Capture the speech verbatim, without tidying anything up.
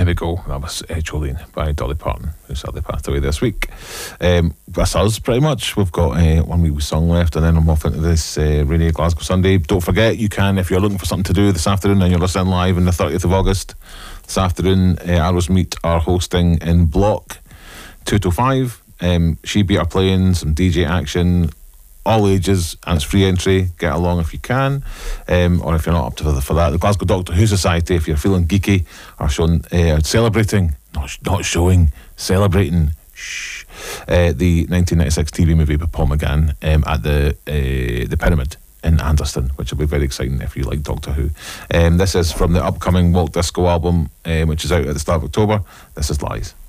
we go. That was uh, Jolene by Dolly Parton, who sadly passed away this week. Um, that's us, pretty much. We've got uh, one wee song left, and then I'm off into this uh, rainy Glasgow Sunday. Don't forget, you can, if you're looking for something to do this afternoon and you're listening live on the thirtieth of August, this afternoon, uh, Arrowsmeet are hosting in Block two to five. Um, She Beat are playing, some D J action, all ages, and it's free entry. Get along if you can, um, or if you're not up to the, for that. The Glasgow Doctor Who Society, if you're feeling geeky, are showing, uh, celebrating, not, sh- not showing, celebrating, shh, uh, the nineteen ninety-six T V movie by Paul McGann um, at the uh, the Pyramid in Anderston, which will be very exciting if you like Doctor Who. Um, this is from the upcoming Walt Disco album, um, which is out at the start of October. This is Lies.